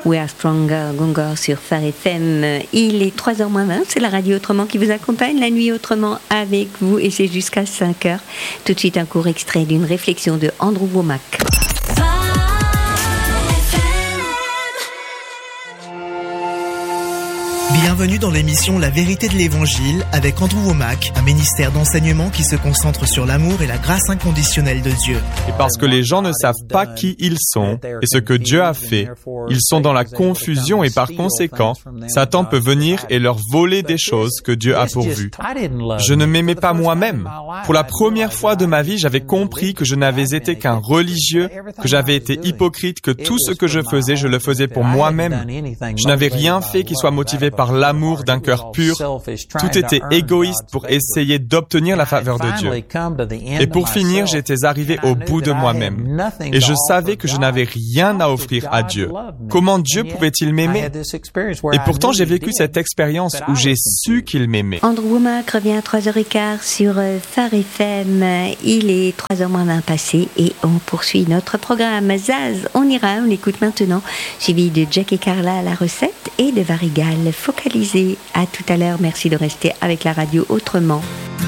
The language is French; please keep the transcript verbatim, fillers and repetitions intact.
We Are Stronger, Gongor sur Phare F M. Il est trois heures moins vingt, c'est la radio Autrement qui vous accompagne, la nuit Autrement avec vous, et c'est jusqu'à cinq heures. Tout de suite un court extrait d'une réflexion de Andrew Wommack. Bienvenue dans l'émission La Vérité de l'Évangile avec Andrew Wommack, un ministère d'enseignement qui se concentre sur l'amour et la grâce inconditionnelle de Dieu. Et parce que les gens ne savent pas qui ils sont et ce que Dieu a fait, ils sont dans la confusion et par conséquent, Satan peut venir et leur voler des choses que Dieu a pourvues. Je ne m'aimais pas moi-même. Pour la première fois de ma vie, j'avais compris que je n'avais été qu'un religieux, que j'avais été hypocrite, que tout ce que je faisais, je le faisais pour moi-même. Je n'avais rien fait qui soit motivé par l'amour d'un cœur pur. Tout était égoïste pour essayer d'obtenir la faveur de Dieu. Et pour finir, j'étais arrivé au bout de moi-même. Et je savais que je n'avais rien à offrir à Dieu. Comment Dieu pouvait-il m'aimer? Et pourtant, j'ai vécu cette expérience où j'ai su qu'il m'aimait. Andrew Wommack revient à trois heures quinze sur Phare F M. Il est trois heures moins vingt passé et on poursuit notre programme. Zaz, on ira, on écoute maintenant, suivi de Jack et Carla à la recette et de Varigal focalisé. À tout à l'heure, merci de rester avec la radio Autrement.